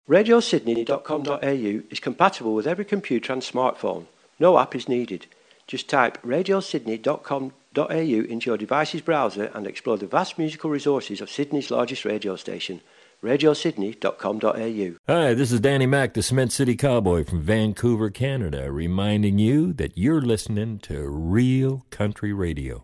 RadioSydney.com.au is compatible with every computer and smartphone. No app is needed. Just type RadioSydney.com.au into your device's browser and explore the vast musical resources of Sydney's largest radio station, RadioSydney.com.au. Hi, this is Danny Mac, the Cement City Cowboy from Vancouver, Canada, reminding you that you're listening to Real Country Radio.